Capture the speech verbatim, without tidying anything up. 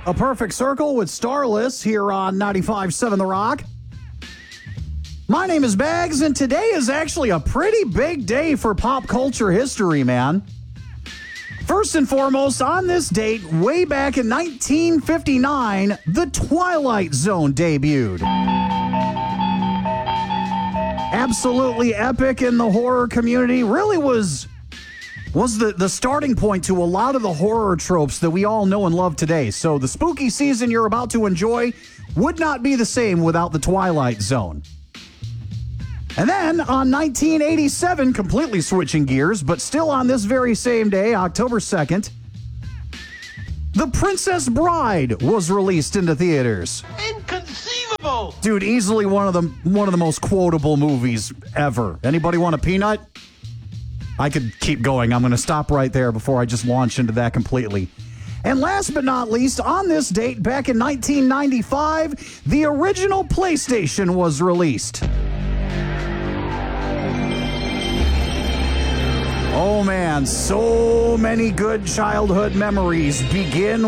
A Perfect Circle with Starless here on ninety-five point seven The Rock. My name is Bags, and today is actually a pretty big day for pop culture history, man. First and foremost, on this date, way back in nineteen fifty-nine, The Twilight Zone debuted. Absolutely epic in the horror community. Really was... was the, the starting point to a lot of the horror tropes that we all know and love today. So the spooky season you're about to enjoy would not be the same without the Twilight Zone. And then on nineteen eighty-seven, completely switching gears, but still on this very same day, October second, The Princess Bride was released into theaters. Inconceivable! Dude, easily one of the one of the most quotable movies ever. Anybody want a peanut? I could keep going. I'm going to stop right there before I just launch into that completely. And last but not least, on this date, back in nineteen ninety-five, the original PlayStation was released. Oh man, so many good childhood memories begin